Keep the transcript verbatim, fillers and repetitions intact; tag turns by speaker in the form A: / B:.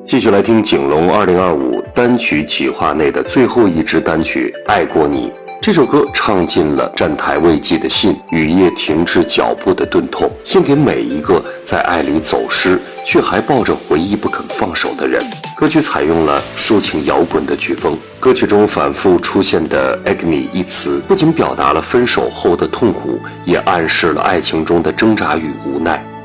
A: 继续来听景龙二零二五单曲企划内的最后一支单曲《爱过你》。这首歌唱尽了站台未寄的信，雨夜停滞脚步的钝痛，献给每一个在爱里走失却还抱着回忆不肯放手的人。歌曲采用了抒情摇滚的曲风，歌曲中反复出现的 agony 一词不仅表达了分手后的痛苦，也暗示了爱情中的挣扎与无奈。